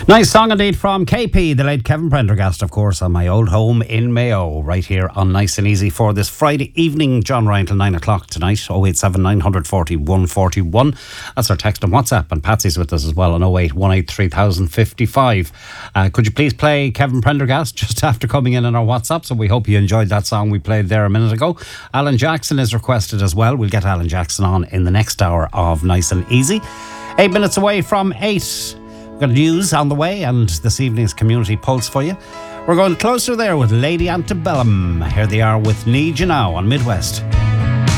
Nice song indeed from KP, the late Kevin Prendergast, of course, on my old home in Mayo, right here on Nice and Easy for this Friday evening. John Ryan till 9 o'clock tonight, 087 940 141. That's our text and WhatsApp, and Patsy's with us as well on 0818 3055. Could you please play Kevin Prendergast just after coming in on our WhatsApp? So we hope you enjoyed that song we played there a minute ago. Alan Jackson is requested as well. We'll get Alan Jackson on in the next hour of Nice and Easy. 8 minutes away from 8. We've got news on the way and this evening's community pulse for you. We're going closer there with Lady Antebellum. Here they are with Need You Now on Midwest.